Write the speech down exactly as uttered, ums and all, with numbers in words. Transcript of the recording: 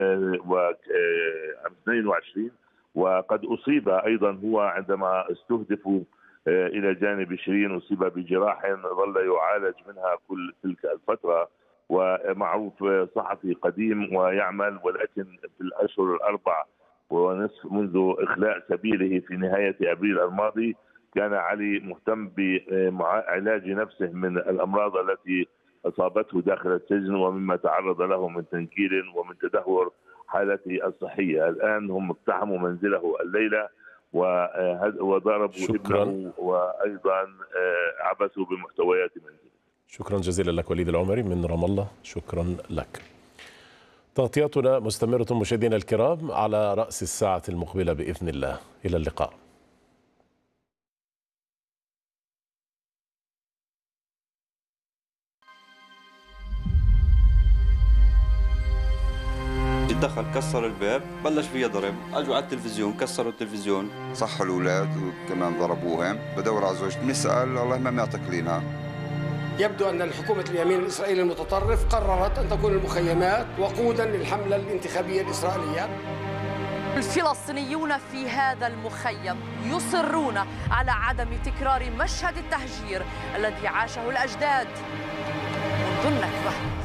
و اثنين وعشرين، وقد أصيب أيضا هو عندما استهدفوا إلى جانب شيرين، أصيب بجراح ظل يعالج منها كل تلك الفترة، ومعروف صحفي قديم ويعمل، ولكن في الأشهر الأربع ونصف منذ إخلاء سبيله في نهاية أبريل الماضي كان علي مهتم بعلاج نفسه من الأمراض التي أصابته داخل السجن، ومما تعرض له من تنكيل ومن تدهور حالته الصحية. الآن هم اقتحموا منزله الليلة وضربوا شكرا. ابنه، وأيضا عبثوا بمحتويات منزله. شكرا جزيلا لك وليد العمري من رام الله، شكرا لك. تغطياتنا مستمرة مشاهدينا الكرام على رأس الساعة المقبلة بإذن الله. إلى اللقاء. دخل كسر الباب، بلش فيها ضرب، اجوا على التلفزيون كسروا التلفزيون، صحوا الاولاد وكمان ضربوهم. بدور على زوجتي بنسال والله ما معتقلينها. يبدو ان الحكومه اليمين الاسرائيلي المتطرف قررت ان تكون المخيمات وقودا للحمله الانتخابيه الاسرائيليه. الفلسطينيون في هذا المخيم يصرون على عدم تكرار مشهد التهجير الذي عاشه الاجداد منذ النكبه.